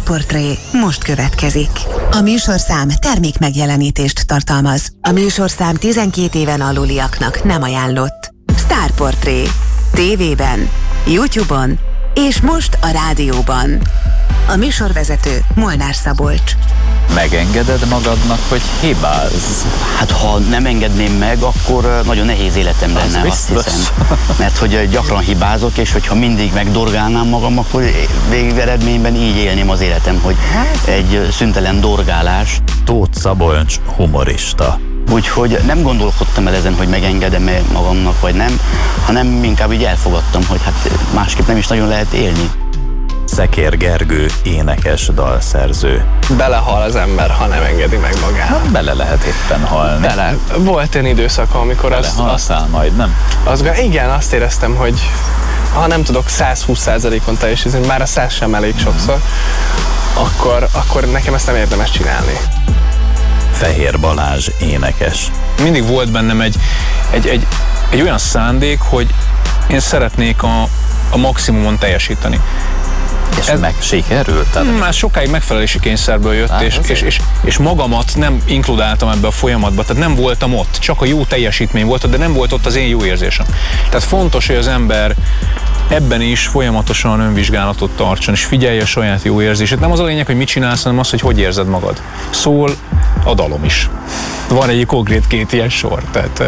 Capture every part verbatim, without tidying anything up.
Portré most következik. A műsorszám termék megjelenítést tartalmaz. A műsorszám tizenkét éven aluliaknak nem ajánlott. Star Portré. tévében, YouTube-on és most a rádióban. A műsorvezető Molnár Szabolcs. Megengeded magadnak, hogy hibázz? Hát ha nem engedném meg, akkor nagyon nehéz életem lenne, azt hiszem. Mert hogy gyakran hibázok, és hogyha mindig megdorgálnám magam, akkor végig eredményben így élném az életem, hogy egy szüntelen dorgálás. Tóth Szabolcs humorista. Úgyhogy nem gondolkodtam el ezen, hogy megengedem-e magamnak, vagy nem, hanem inkább így elfogadtam, hogy hát másképp nem is nagyon lehet élni. Szekér Gergő énekes, dalszerző. Belehal az ember, ha nem engedi meg magát. Hát bele lehet éppen halni. Bele. Volt egy időszak, amikor azt... Belehalszál majd, nem? Azt, igen, azt éreztem, hogy ha nem tudok száz húsz százalékon teljesíteni, már a száz sem elég sokszor, akkor, akkor nekem ezt nem érdemes csinálni. Fehér Balázs énekes. Mindig volt bennem egy, egy, egy, egy olyan szándék, hogy én szeretnék a, a maximumon teljesíteni. És ez meg sikerült? Tehát... Már sokáig megfelelési kényszerből jött, Á, és, és, és, és magamat nem inkludáltam ebbe a folyamatba, tehát nem voltam ott, csak a jó teljesítmény volt, de nem volt ott az én jó érzésem. Tehát fontos, hogy az ember ebben is folyamatosan önvizsgálatot tartson, és figyelje a saját jó érzését. Nem az a lényeg, hogy mit csinálsz, hanem az, hogy hogy érzed magad. Szól a dalom is. Van egy konkrét két ilyen sor, tehát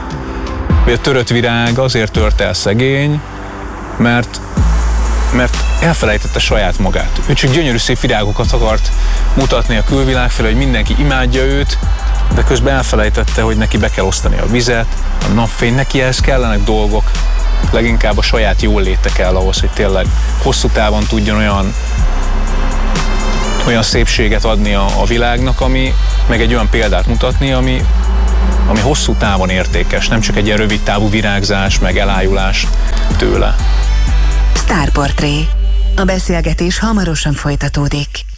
a törött virág azért tört el szegény, mert mert elfelejtette saját magát. Ő csak gyönyörű szép virágokat akart mutatni a külvilág felé, hogy mindenki imádja őt, de közben elfelejtette, hogy neki be kell osztani a vizet, a napfény, neki ehhez kellenek dolgok, leginkább a saját jól léte kell ahhoz, hogy tényleg hosszú távon tudjon olyan, olyan szépséget adni a, a világnak, ami, meg egy olyan példát mutatni, ami, ami hosszú távon értékes, nem csak egy ilyen rövid távú virágzás, meg elájulás tőle. Star Portré. A beszélgetés hamarosan folytatódik.